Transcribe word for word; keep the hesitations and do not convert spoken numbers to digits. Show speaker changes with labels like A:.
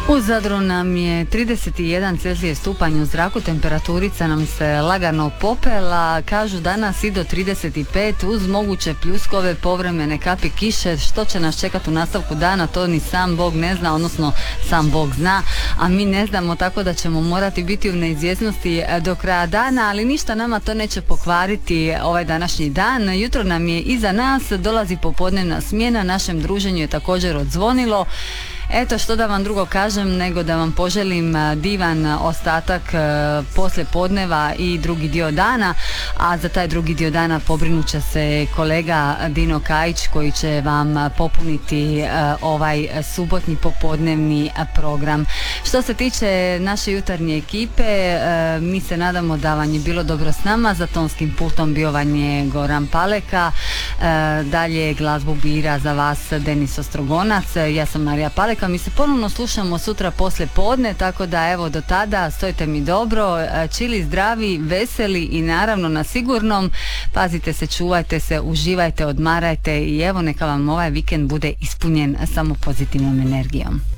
A: U Zadru nam je trideset jedan Celzijus stupanj u zraku, temperaturica nam se lagano popela, kažu danas i do trideset pet uz moguće pljuskove, povremene kapi kiše. Što će nas čekati u nastavku dana, to ni sam Bog ne zna, odnosno sam Bog zna, a mi ne znamo, tako da ćemo morati biti u neizvjesnosti do kraja dana, ali ništa nama to neće pokvariti ovaj današnji dan. Jutro nam je iza nas, dolazi popodnevna smjena, našem druženju je također odzvonilo. Eto, što da vam drugo kažem nego da vam poželim divan ostatak poslije podneva i drugi dio dana, a za taj drugi dio dana pobrinut će se kolega Dino Kajić koji će vam popuniti ovaj subotnji popodnevni program. Što se tiče naše jutarnje ekipe, mi se nadamo da vam je bilo dobro s nama. Za tonskim pultom bio vam je Goran Paleka, dalje glazbu bira za vas Denis Ostrogonac, ja sam Marija Paleka. Mi se ponovno slušamo sutra poslije podne, tako da evo do tada stojite mi dobro, čili, zdravi, veseli i naravno na sigurnom. Pazite se, čuvajte se, uživajte, odmarajte i evo neka vam ovaj vikend bude ispunjen samo pozitivnom energijom.